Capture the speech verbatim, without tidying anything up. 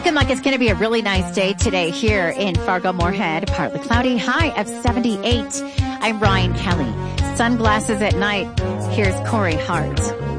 Looking like it's going to be a really nice day today here in Fargo-Moorhead. Partly cloudy, high of seventy-eight. I'm Ryan Kelly. Sunglasses at night. Here's Corey Hart.